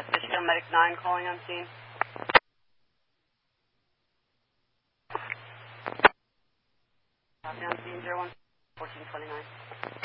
Michigan Medic 9 calling on scene. Copy on scene, 01 1429.